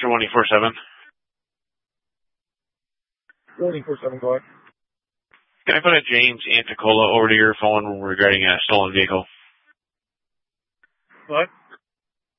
Answer 147. 147, go ahead. Can I put a James Anticola over to your phone regarding a stolen vehicle? What?